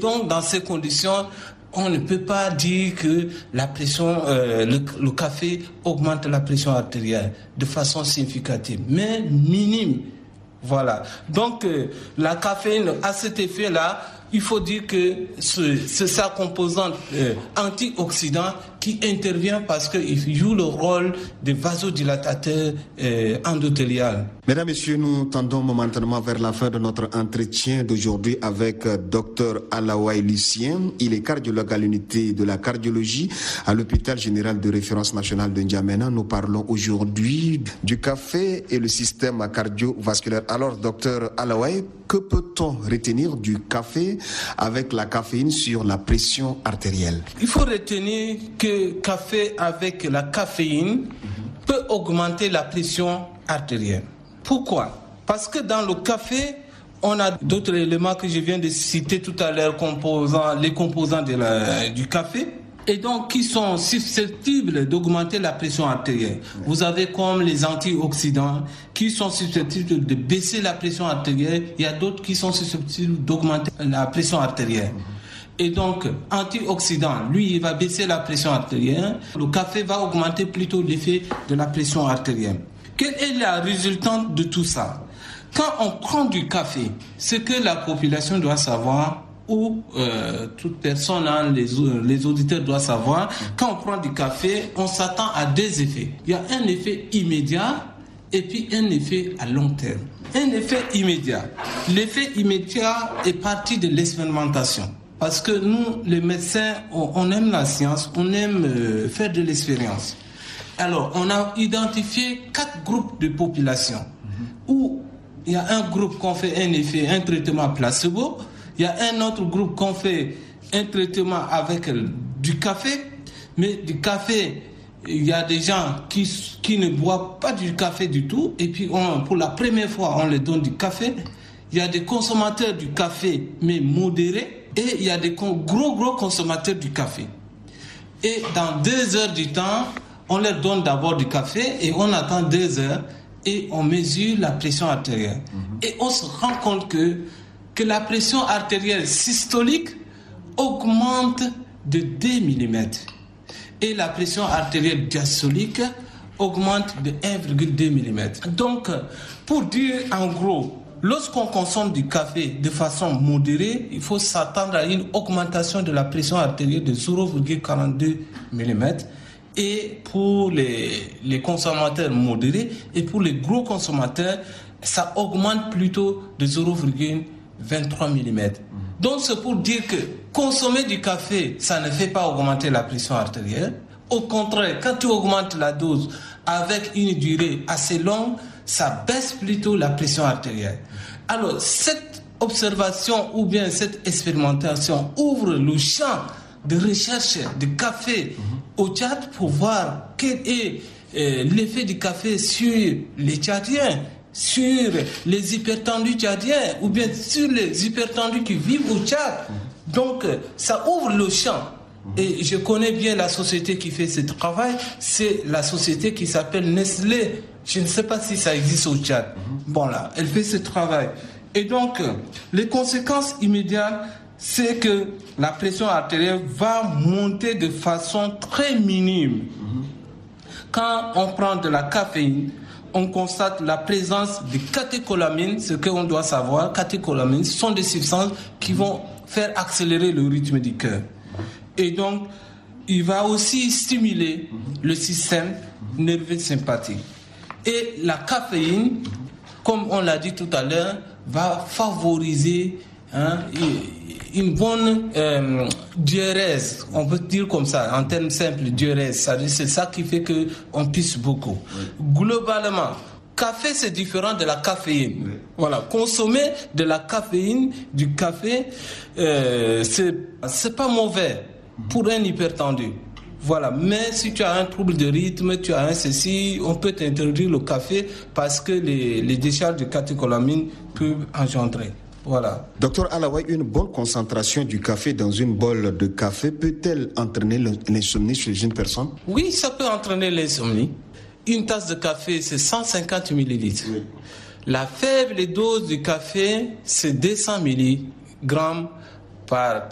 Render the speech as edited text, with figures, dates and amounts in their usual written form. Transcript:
donc, dans ces conditions, on ne peut pas dire que la pression, le café augmente la pression artérielle de façon significative, mais minime. Voilà. Donc, la caféine a cet effet-là. Il faut dire que c'est sa composante antioxydant qui intervient parce qu'il joue le rôle de vasodilatateur endothélial. Mesdames, Messieurs, nous tendons momentanément vers la fin de notre entretien d'aujourd'hui avec Dr Alaouaye Lucien. Il est cardiologue à l'unité de la cardiologie à l'hôpital général de référence national de N'Djamena. Nous parlons aujourd'hui du café et le système cardiovasculaire. Alors, Dr Alaouaye, que peut-on retenir du café avec la caféine sur la pression artérielle? Il faut retenir que le café avec la caféine peut augmenter la pression artérielle. Pourquoi? Parce que dans le café, on a d'autres éléments que je viens de citer tout à l'heure, les composants du café, et donc qui sont susceptibles d'augmenter la pression artérielle. Vous avez comme les antioxydants qui sont susceptibles de baisser la pression artérielle. Il y a d'autres qui sont susceptibles d'augmenter la pression artérielle. Et donc, antioxydant, lui, il va baisser la pression artérielle. Le café va augmenter plutôt l'effet de la pression artérielle. Quelle est la résultante de tout ça? Quand on prend du café, ce que la population doit savoir, ou toute personne, les auditeurs doivent savoir, quand on prend du café, on s'attend à deux effets. Il y a un effet immédiat et puis un effet à long terme. Un effet immédiat. L'effet immédiat est parti de l'expérimentation. Parce que nous, les médecins, on aime la science, on aime faire de l'expérience. Alors, on a identifié 4 groupes de population où il y a un groupe qu'on fait un traitement placebo, il y a un autre groupe qu'on fait un traitement avec du café, mais du café, il y a des gens qui ne boivent pas du café du tout, et puis pour la première fois, on leur donne du café. Il y a des consommateurs du café, mais modérés, et il y a des gros consommateurs du café. Et dans 2 heures du temps, on leur donne d'abord du café, et on attend 2 heures, et on mesure la pression artérielle. Et on se rend compte que la pression artérielle systolique augmente de 2 mm et la pression artérielle diastolique augmente de 1,2 mm. Donc, pour dire en gros, lorsqu'on consomme du café de façon modérée, il faut s'attendre à une augmentation de la pression artérielle de 0,42 mm. Et pour les consommateurs modérés et pour les gros consommateurs, ça augmente plutôt de 0,23 mm. Donc c'est pour dire que consommer du café, ça ne fait pas augmenter la pression artérielle. Au contraire, quand tu augmentes la dose avec une durée assez longue, ça baisse plutôt la pression artérielle. Alors cette observation ou bien cette expérimentation ouvre le champ de recherche de café au Tchad pour voir quel est l'effet du café sur les Tchadiens, sur les hypertendus tchadiens ou bien sur les hypertendus qui vivent au Tchad. Donc ça ouvre le champ. Et je connais bien la société qui fait ce travail, c'est la société qui s'appelle Nestlé. Je ne sais pas si ça existe au Tchad. Bon là, elle fait ce travail. Et donc, les conséquences immédiates, c'est que la pression artérielle va monter de façon très minime. Quand on prend de la caféine, on constate la présence de catécholamines. Ce qu'on doit savoir, catécholamines sont des substances qui vont faire accélérer le rythme du cœur. Et donc, il va aussi stimuler le système nerveux sympathique. Et la caféine, comme on l'a dit tout à l'heure, va favoriser une bonne diurèse, on peut dire comme ça, en termes simples, diurèse. C'est ça qui fait qu'on pisse beaucoup. Globalement, café, c'est différent de la caféine. Voilà, consommer de la caféine, du café, c'est pas mauvais pour un hypertendu. Voilà, mais si tu as un trouble de rythme, tu as un ceci, on peut t'interdire le café parce que les décharges de catécholamines peuvent engendrer. Voilà. Docteur Alaouaye, une bonne concentration du café dans une bolle de café peut-elle entraîner l'insomnie chez une personne? Oui, ça peut entraîner l'insomnie. Une tasse de café, c'est 150 millilitres. Oui. La faible dose du café, c'est 200 mg par